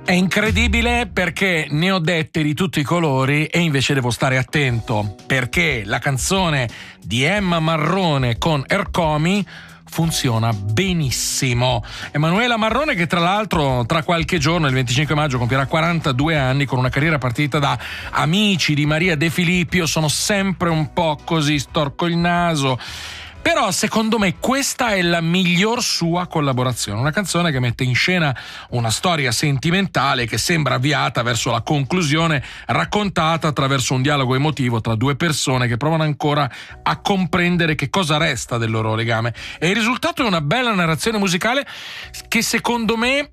È incredibile perché ne ho dette di tutti i colori e invece devo stare attento, perché la canzone di Emma Marrone con Ercomi funziona benissimo. Emanuela Marrone, che tra l'altro tra qualche giorno, il 25 maggio, compierà 42 anni, con una carriera partita da Amici di Maria De Filippi. Io sono sempre un po' così, storco il naso, però secondo me questa è la miglior sua collaborazione, una canzone che mette in scena una storia sentimentale che sembra avviata verso la conclusione, raccontata attraverso un dialogo emotivo tra due persone che provano ancora a comprendere che cosa resta del loro legame. E il risultato è una bella narrazione musicale che secondo me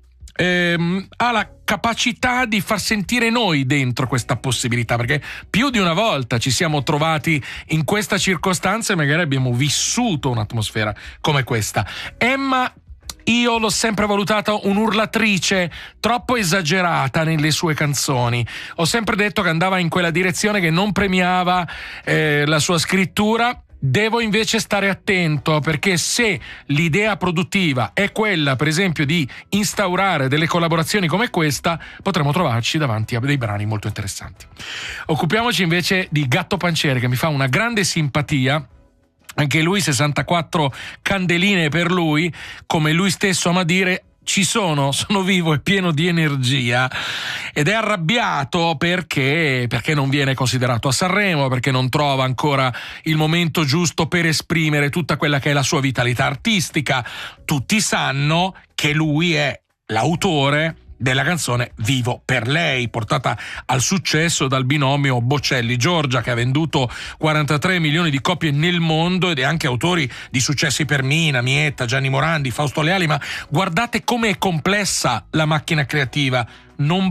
ha la capacità di far sentire noi dentro questa possibilità, perché più di una volta ci siamo trovati in questa circostanza e magari abbiamo vissuto un'atmosfera come questa. Emma, io l'ho sempre valutata un'urlatrice troppo esagerata nelle sue canzoni. Ho sempre detto che andava in quella direzione che non premiava la sua scrittura. Devo invece stare attento, perché se l'idea produttiva è quella, per esempio, di instaurare delle collaborazioni come questa, potremo trovarci davanti a dei brani molto interessanti. Occupiamoci invece di Gatto Panciere, che mi fa una grande simpatia. Anche lui 64 candeline per lui, come lui stesso ama dire. Sono vivo e pieno di energia, ed è arrabbiato perché non viene considerato a Sanremo, perché non trova ancora il momento giusto per esprimere tutta quella che è la sua vitalità artistica. Tutti sanno che lui è l'autore della canzone Vivo per lei, portata al successo dal binomio Bocelli-Giorgia, che ha venduto 43 milioni di copie nel mondo ed è anche autore di successi per Mina, Mietta, Gianni Morandi, Fausto Leali. Ma guardate come è complessa la macchina creativa. Non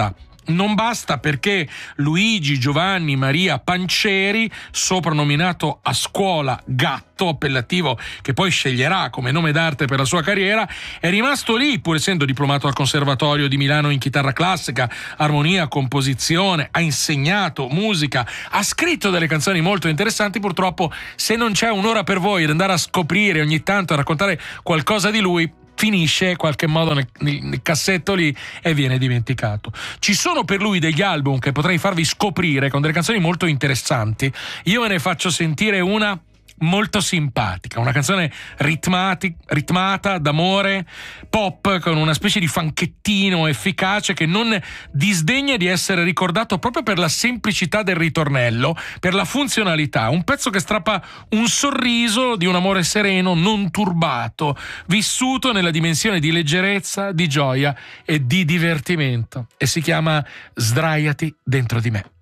basta, perché Luigi Giovanni Maria Pancieri, soprannominato a scuola Gatto, appellativo che poi sceglierà come nome d'arte per la sua carriera, è rimasto lì, pur essendo diplomato al Conservatorio di Milano in chitarra classica, armonia, composizione, ha insegnato musica, ha scritto delle canzoni molto interessanti. Purtroppo, se non c'è un'ora per voi ad andare a scoprire ogni tanto, a raccontare qualcosa di lui, finisce in qualche modo nel cassetto lì e viene dimenticato. Ci sono per lui degli album che potrei farvi scoprire con delle canzoni molto interessanti. Io ve ne faccio sentire una molto simpatica, una canzone ritmata d'amore, pop, con una specie di fanchettino efficace che non disdegna di essere ricordato proprio per la semplicità del ritornello, per la funzionalità. Un pezzo che strappa un sorriso di un amore sereno, non turbato, vissuto nella dimensione di leggerezza, di gioia e di divertimento, e si chiama Sdraiati dentro di me.